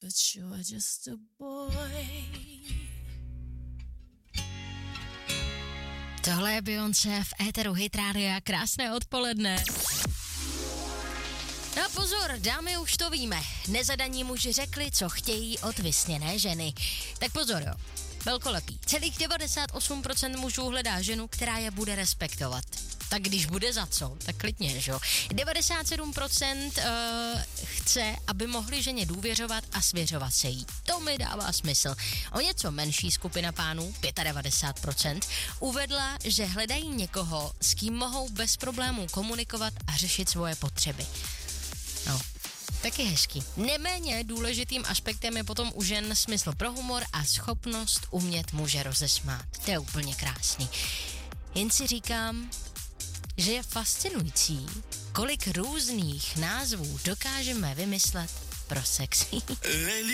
but you're just a boy. Tohle je Beyoncé v éteru Hit Rádia. Krásné odpoledne. No pozor, dámy, už to víme. Nezadaní muži řekli, co chtějí od vysněné ženy. Tak pozor, jo. Velkolepý. Celých 98% mužů hledá ženu, která je bude respektovat. Tak když bude za co, tak klidně, že jo. 97% chce, aby mohli ženě důvěřovat a svěřovat se jí. To mi dává smysl. O něco menší skupina pánů, 95%, uvedla, že hledají někoho, s kým mohou bez problémů komunikovat a řešit svoje potřeby. No, taky hezký. Neméně důležitým aspektem je potom u žen smysl pro humor a schopnost umět muže rozesmát. To je úplně krásný. Jen si říkám, že je fascinující, kolik různých názvů dokážeme vymyslet pro sexy.